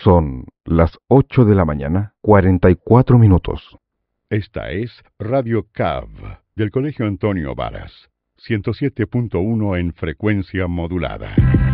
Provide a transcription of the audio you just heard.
Son las 8 de la mañana, 44 minutos. Esta es Radio CAV, del Colegio Antonio Varas, 107.1 en frecuencia modulada.